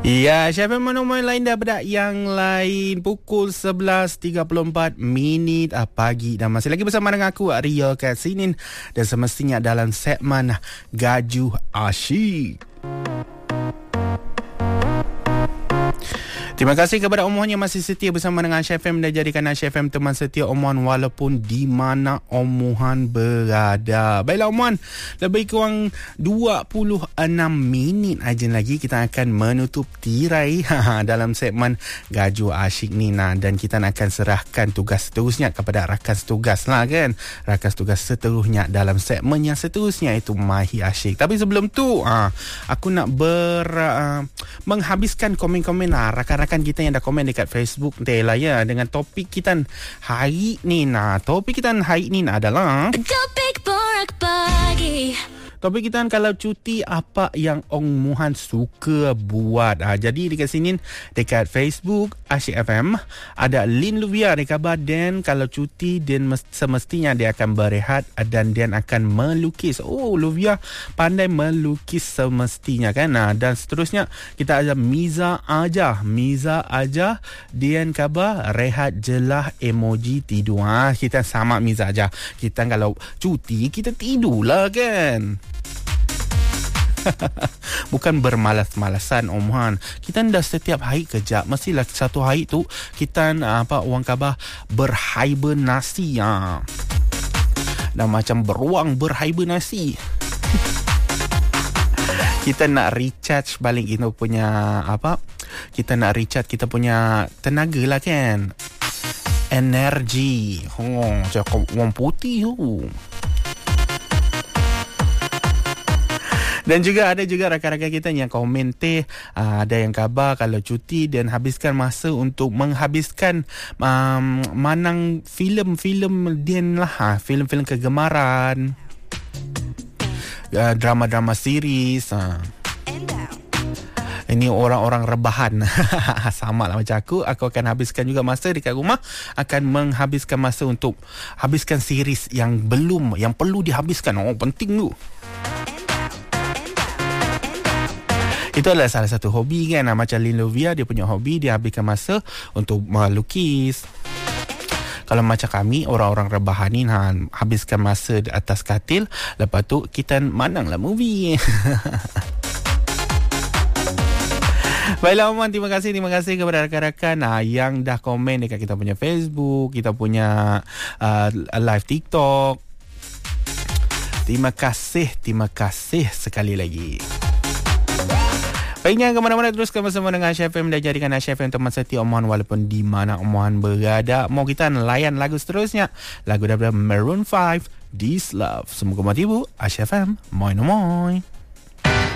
Ya, Syafim Manomoi lain daripada yang lain pukul 11.34 pagi dan masih lagi bersama dengan aku Ria Katsinin dan semestinya dalam segmen Gajuh Asyik. Terima kasih kepada Om Mohan yang masih setia bersama dengan Syafim dan jadikan Syafim teman setia Om Mohan walaupun di mana Om Mohan berada. Baiklah Om Mohan, lebih kurang 26 minit aja lagi kita akan menutup tirai dalam segmen Gajuh Asyik ni dan kita akan serahkan tugas seterusnya kepada rakan setugas lah kan. Rakan setugas seterusnya dalam segmen yang seterusnya itu Mahi Asyik. Tapi sebelum tu aku nak menghabiskan komen-komen rakan-rakan kita yang dah komen dekat Facebook lah ya dengan topik kita hari ni. Topik kita hari ni adalah Topik Borak Pagi. Topik kita kalau cuti apa yang Ong Mohan suka buat. Jadi dekat sini dekat Facebook Asyik FM ada Lin Luvia dia khabar Dan kalau cuti Dan semestinya dia akan berehat dan Dan akan melukis. Oh, Luvia pandai melukis semestinya kan. Dan seterusnya kita ada Miza aja Dan khabar rehat jelah emoji tidur. Kita sama Miza aja. Kita kalau cuti kita tidur lah kan. Bukan bermalas-malasan Om Han. Kita dah setiap hari kerja, mestilah satu hari tu kita orang khabar berhibernasi dan macam beruang berhibernasi. Kita nak recharge balik kita punya kita nak recharge kita punya tenaga lah kan. Energi. Cakap orang putih tu. Dan juga ada rakan-rakan kita yang komentar ada yang khabar kalau cuti dan habiskan masa untuk menghabiskan manang filem-filem Dian lah, filem-filem kegemaran, drama-drama series. Ini orang-orang rebahan. Sama lah macam aku akan habiskan juga masa dekat rumah, akan menghabiskan masa untuk habiskan series yang perlu dihabiskan. Penting tu. Itu adalah salah satu hobi kan. Macam Lin Lovia, dia punya hobi, dia habiskan masa untuk melukis. Kalau macam kami, orang-orang rebahan ni habiskan masa di atas katil. Lepas tu kita mananglah movie. Baiklah Oman, terima kasih kepada rakan-rakan yang dah komen dekat kita punya Facebook, kita punya live TikTok. Terima kasih sekali lagi. Baiknya ke mana-mana teruskan bersama dengan Asyik FM dan jadikan Asyik FM teman setia Om Mohan walaupun di mana Om Mohan berada. Mau kita layan lagu seterusnya, lagu daripada Maroon 5, This Love. Semoga mati bu Asyik FM. Moi.